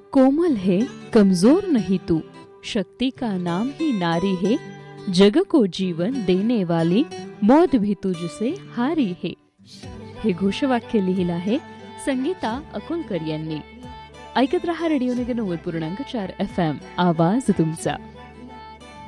कोमल है कमजोर नहीं तू, शक्ति का नाम ही नारी है, जग को जीवन देने वाली मौत भी तुझसे हारी है. हे घोषवाक्य लिहिलं आहे संगीता अकोलकर यांनी. ऐकत रहा रेडिओ नगर 90.4 FM, आवाज तुमचा.